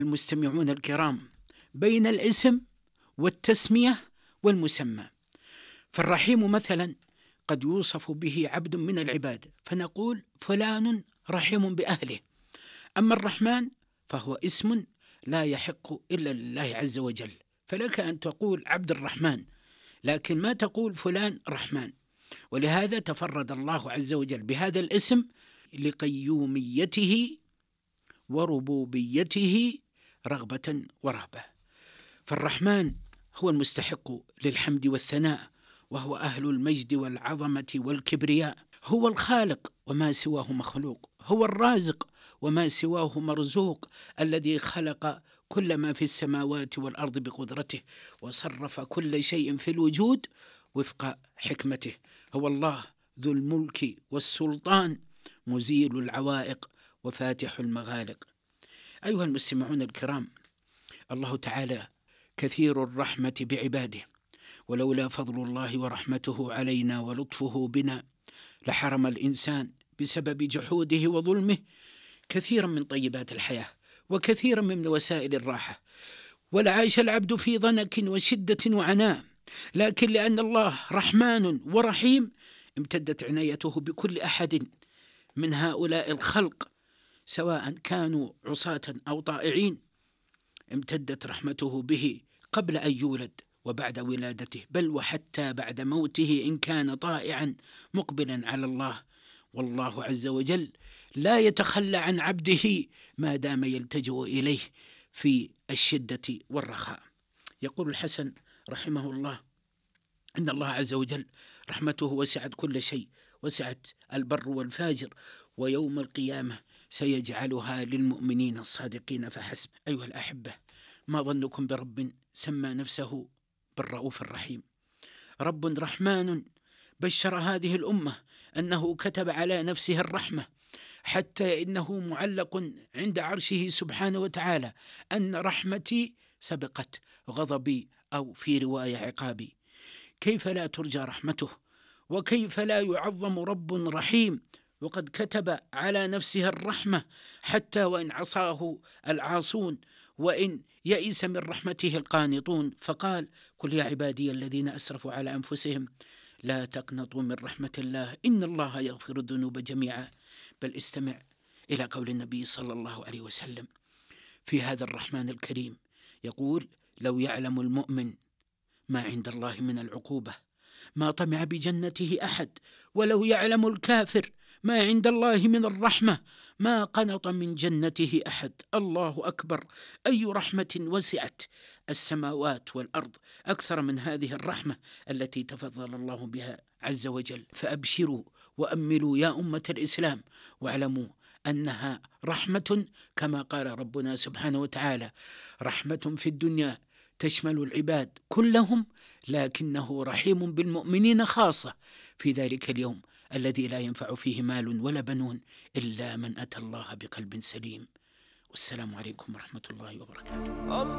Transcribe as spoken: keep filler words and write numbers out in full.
المستمعون الكرام بين الاسم والتسمية والمسمى. فالرحيم مثلا قد يوصف به عبد من العباد فنقول فلان رحيم بأهله. أما الرحمن فهو اسم لا يحق إلا لله عز وجل، فلك أن تقول عبد الرحمن لكن ما تقول فلان رحمن. ولهذا تفرد الله عز وجل بهذا الاسم لقيوميته وربوبيته رغبة ورهبة. فالرحمن هو المستحق للحمد والثناء، وهو أهل المجد والعظمة والكبرياء. هو الخالق وما سواه مخلوق، هو الرازق وما سواه مرزوق، الذي خلق كل ما في السماوات والأرض بقدرته، وصرف كل شيء في الوجود وفق حكمته. هو الله ذو الملك والسلطان، مزيل العوائق وفاتح المغالق. أيها المستمعون الكرام، الله تعالى كثير الرحمة بعباده، ولولا فضل الله ورحمته علينا ولطفه بنا لحرم الإنسان بسبب جحوده وظلمه كثيرا من طيبات الحياة وكثيرا من وسائل الراحة، ولعاش العبد في ضنك وشدة وعناء. لكن لأن الله رحمن ورحيم امتدت عنايته بكل أحد من هؤلاء الخلق سواء كانوا عصاة أو طائعين. امتدت رحمته به قبل أن يولد وبعد ولادته، بل وحتى بعد موته إن كان طائعا مقبلا على الله. والله عز وجل لا يتخلى عن عبده ما دام يلتجئ إليه في الشدة والرخاء. يقول الحسن رحمه الله إن الله عز وجل رحمته وسعت كل شيء، وسعت البر والفاجر، ويوم القيامة سيجعلها للمؤمنين الصادقين فحسب. أيها الأحبة، ما ظنكم برب سمى نفسه بالرؤوف الرحيم؟ رب رحمن بشر هذه الأمة أنه كتب على نفسه الرحمة، حتى إنه معلق عند عرشه سبحانه وتعالى أن رحمتي سبقت غضبي، أو في رواية عقابي. كيف لا ترجى رحمته؟ وكيف لا يعظم رب رحيم وقد كتب على نفسه الرحمة حتى وإن عصاه العاصون، وإن يئس من رحمته القانطون؟ فقال: قل يا عبادي الذين أسرفوا على أنفسهم لا تقنطوا من رحمة الله إن الله يغفر الذنوب جميعا. بل استمع إلى قول النبي صلى الله عليه وسلم في هذا الرحمن الكريم، يقول: لو يعلم المؤمن ما عند الله من العقوبة ما طمع بجنته أحد، ولو يعلم الكافر ما عند الله من الرحمة ما قنط من جنته أحد. الله أكبر! أي رحمة وسعت السماوات والأرض أكثر من هذه الرحمة التي تفضل الله بها عز وجل. فأبشروا وأملوا يا أمة الإسلام، واعلموا أنها رحمة كما قال ربنا سبحانه وتعالى: رحمة في الدنيا تشمل العباد كلهم، لكنه رحيم بالمؤمنين خاصة في ذلك اليوم الذي لا ينفع فيه مال ولا بنون إلا من أتى الله بقلب سليم. والسلام عليكم ورحمة الله وبركاته.